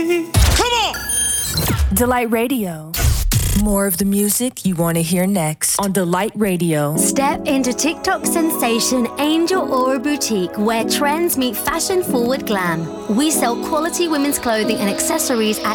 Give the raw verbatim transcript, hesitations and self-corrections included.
Come on! Delight Radio. More of the music you want to hear next on Delight Radio. Step into TikTok sensation Angel Aura Boutique, where trends meet fashion-forward glam. We sell quality women's clothing and accessories at